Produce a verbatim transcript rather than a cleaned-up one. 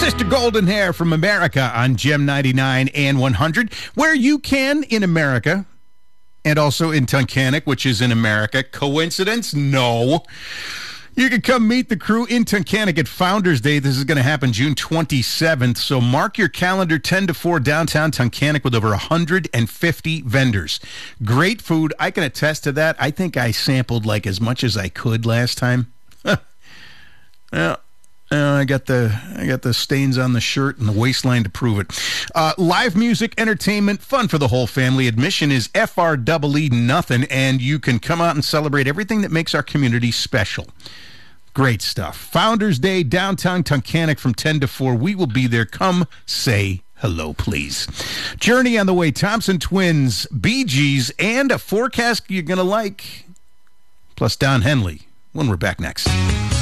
Sister Golden Hair from America on Gem ninety-nine and one hundred, where you can in America and also in Tunkhannock, which is in America. Coincidence? No. You can come meet the crew in Tunkhannock at Founders Day. This is going to happen June twenty-seventh, so mark your calendar, ten to four, downtown Tunkhannock with over one hundred fifty vendors. Great food. I can attest to that. I think I sampled like as much as I could last time. Well, uh, I got the I got the stains on the shirt and the waistline to prove it. Uh, live music, entertainment, fun for the whole family. Admission is F R E E nothing, and you can come out and celebrate everything that makes our community special. Great stuff. Founders Day, downtown Tunkhannock from ten to four. We will be there. Come say hello, please. Journey on the way. Thompson Twins, Bee Gees, and a forecast you're going to like. Plus Don Henley when we're back next.